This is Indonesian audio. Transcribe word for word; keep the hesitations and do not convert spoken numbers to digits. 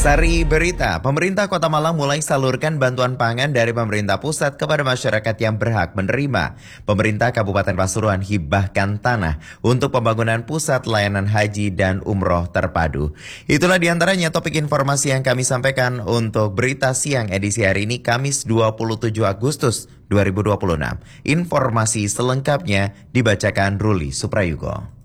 Sari berita, pemerintah Kota Malang mulai salurkan bantuan pangan dari pemerintah pusat kepada masyarakat yang berhak menerima. Pemerintah Kabupaten Pasuruan hibahkan tanah untuk pembangunan pusat layanan haji dan umroh terpadu. Itulah diantaranya topik informasi yang kami sampaikan untuk berita siang edisi hari ini Kamis dua puluh tujuh Agustus dua ribu dua puluh enam. Informasi selengkapnya dibacakan Ruli Suprayugo.